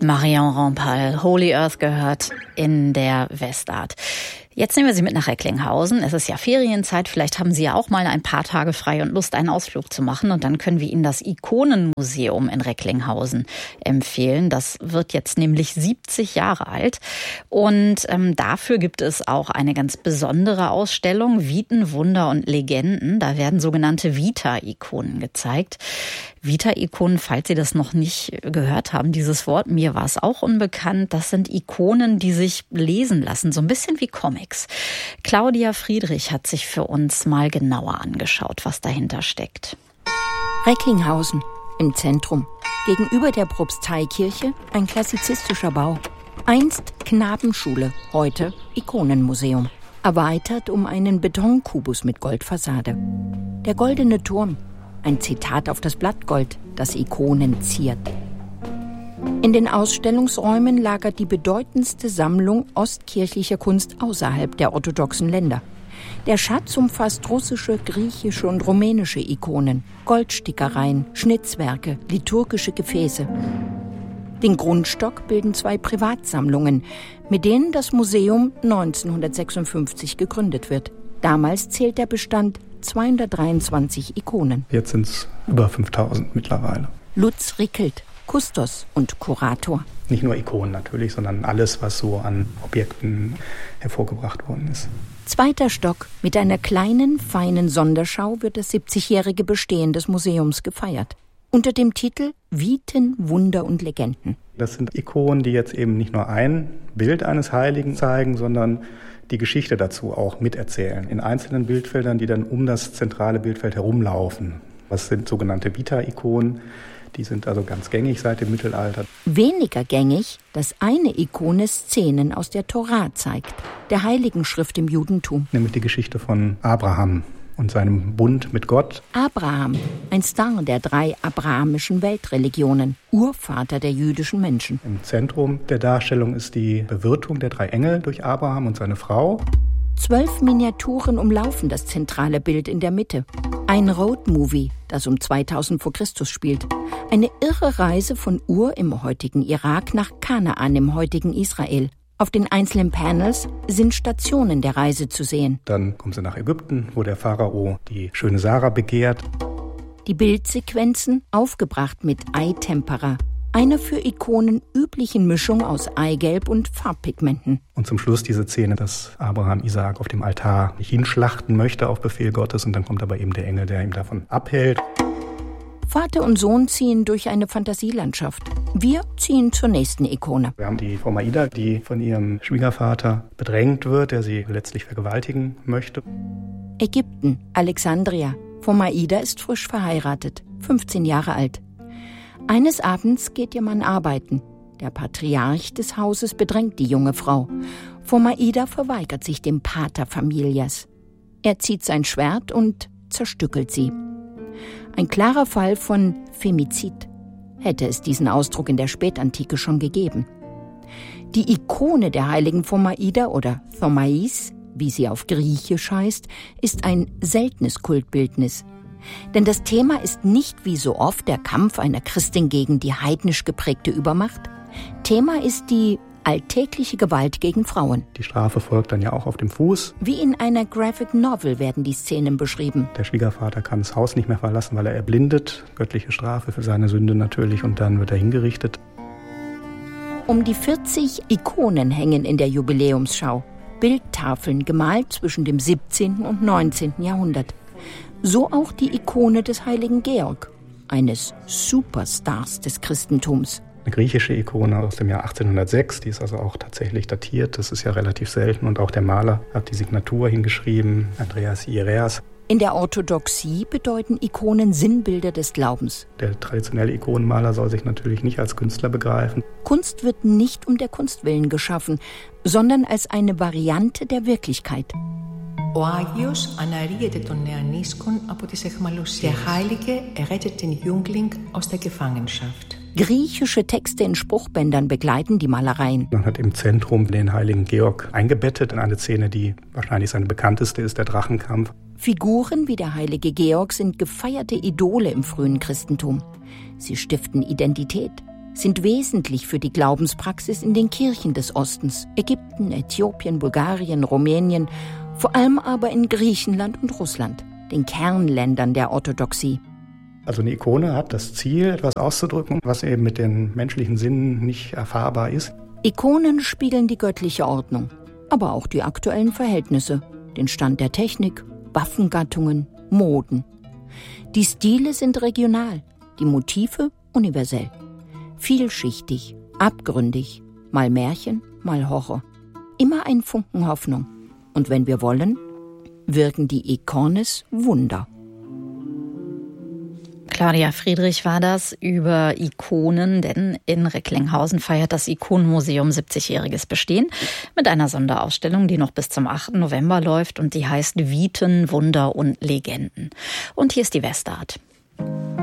Marion Rampal, Holy Earth gehört in der Westart. Jetzt nehmen wir Sie mit nach Recklinghausen. Es ist ja Ferienzeit. Vielleicht haben Sie ja auch mal ein paar Tage frei und Lust, einen Ausflug zu machen. Und dann können wir Ihnen das Ikonenmuseum in Recklinghausen empfehlen. Das wird jetzt nämlich 70 Jahre alt. Und dafür gibt es auch eine ganz besondere Ausstellung, Viten, Wunder und Legenden. Da werden sogenannte Vita-Ikonen gezeigt. Vita-Ikonen, falls Sie das noch nicht gehört haben, dieses Wort, mir war es auch unbekannt. Das sind Ikonen, die sich lesen lassen, so ein bisschen wie Comics. Claudia Friedrich hat sich für uns mal genauer angeschaut, was dahinter steckt. Recklinghausen im Zentrum. Gegenüber der Propsteikirche ein klassizistischer Bau. Einst Knabenschule, heute Ikonenmuseum. Erweitert um einen Betonkubus mit Goldfassade. Der goldene Turm, ein Zitat auf das Blattgold, das Ikonen ziert. In den Ausstellungsräumen lagert die bedeutendste Sammlung ostkirchlicher Kunst außerhalb der orthodoxen Länder. Der Schatz umfasst russische, griechische und rumänische Ikonen, Goldstickereien, Schnitzwerke, liturgische Gefäße. Den Grundstock bilden 2 Privatsammlungen, mit denen das Museum 1956 gegründet wird. Damals zählt der Bestand 223 Ikonen. Jetzt sind es über 5000 mittlerweile. Lutz Rickelt, Kustos und Kurator. Nicht nur Ikonen natürlich, sondern alles, was so an Objekten hervorgebracht worden ist. 2. Stock. Mit einer kleinen, feinen Sonderschau wird das 70-jährige Bestehen des Museums gefeiert. Unter dem Titel Viten, Wunder und Legenden. Das sind Ikonen, die jetzt eben nicht nur ein Bild eines Heiligen zeigen, sondern die Geschichte dazu auch miterzählen. In einzelnen Bildfeldern, die dann um das zentrale Bildfeld herumlaufen. Das sind sogenannte Vita-Ikonen. Die sind also ganz gängig seit dem Mittelalter. Weniger gängig, dass eine Ikone Szenen aus der Tora zeigt, der Heiligenschrift im Judentum. Nämlich die Geschichte von Abraham und seinem Bund mit Gott. Abraham, ein Star der 3 abrahamischen Weltreligionen, Urvater der jüdischen Menschen. Im Zentrum der Darstellung ist die Bewirtung der 3 Engel durch Abraham und seine Frau. 12 Miniaturen umlaufen das zentrale Bild in der Mitte. Ein Roadmovie, das um 2000 vor Christus spielt. Eine irre Reise von Ur im heutigen Irak nach Kanaan im heutigen Israel. Auf den einzelnen Panels sind Stationen der Reise zu sehen. Dann kommen sie nach Ägypten, wo der Pharao die schöne Sarah begehrt. Die Bildsequenzen aufgebracht mit Eitempera, einer für Ikonen üblichen Mischung aus Eigelb und Farbpigmenten. Und zum Schluss diese Szene, dass Abraham Isaak auf dem Altar hinschlachten möchte auf Befehl Gottes und dann kommt aber eben der Engel, der ihm davon abhält. Vater und Sohn ziehen durch eine Fantasielandschaft. Wir ziehen zur nächsten Ikone. Wir haben die Frau Maida, die von ihrem Schwiegervater bedrängt wird, der sie letztlich vergewaltigen möchte. Ägypten, Alexandria. Frau Maida ist frisch verheiratet, 15 Jahre alt. Eines Abends geht ihr Mann arbeiten. Der Patriarch des Hauses bedrängt die junge Frau. Frau Maida verweigert sich dem Pater Familias. Er zieht sein Schwert und zerstückelt sie. Ein klarer Fall von Femizid. Hätte es diesen Ausdruck in der Spätantike schon gegeben. Die Ikone der heiligen Frau Maida oder Thomais, wie sie auf Griechisch heißt, ist ein seltenes Kultbildnis. Denn das Thema ist nicht wie so oft der Kampf einer Christin gegen die heidnisch geprägte Übermacht. Thema ist die alltägliche Gewalt gegen Frauen. Die Strafe folgt dann ja auch auf dem Fuß. Wie in einer Graphic Novel werden die Szenen beschrieben. Der Schwiegervater kann das Haus nicht mehr verlassen, weil er erblindet. Göttliche Strafe für seine Sünde natürlich und dann wird er hingerichtet. Um die 40 Ikonen hängen in der Jubiläumsschau. Bildtafeln gemalt zwischen dem 17. und 19. Jahrhundert. So auch die Ikone des heiligen Georg, eines Superstars des Christentums. Eine griechische Ikone aus dem Jahr 1806, die ist also auch tatsächlich datiert. Das ist ja relativ selten und auch der Maler hat die Signatur hingeschrieben, Andreas Iereas. In der Orthodoxie bedeuten Ikonen Sinnbilder des Glaubens. Der traditionelle Ikonenmaler soll sich natürlich nicht als Künstler begreifen. Kunst wird nicht um der Kunst willen geschaffen, sondern als eine Variante der Wirklichkeit. Ο Άγιος αναρίεται των νεανίσκων από τις αιχμαλωσίες. Der Heilige errettet den Jüngling aus der Gefangenschaft. Griechische Texte in Spruchbändern begleiten die Malereien. Man hat im Zentrum den heiligen Georg eingebettet in eine Szene, die wahrscheinlich seine bekannteste ist, der Drachenkampf. Figuren wie der heilige Georg sind gefeierte Idole im frühen Christentum. Sie stiften Identität. sind wesentlich für die Glaubenspraxis in den Kirchen des Ostens, Ägypten, Äthiopien, Bulgarien, Rumänien, vor allem aber in Griechenland und Russland, den Kernländern der Orthodoxie. Also eine Ikone hat das Ziel, etwas auszudrücken, was eben mit den menschlichen Sinnen nicht erfahrbar ist. Ikonen spiegeln die göttliche Ordnung, aber auch die aktuellen Verhältnisse, den Stand der Technik, Waffengattungen, Moden. Die Stile sind regional, die Motive universell. Vielschichtig, abgründig, mal Märchen, mal Horror. Immer ein Funken Hoffnung. Und wenn wir wollen, wirken die Ikones Wunder. Claudia Friedrich war das über Ikonen, denn in Recklinghausen feiert das Ikonenmuseum 70-jähriges Bestehen mit einer Sonderausstellung, die noch bis zum 8. November läuft und die heißt Viten, Wunder und Legenden. Und hier ist die Westart.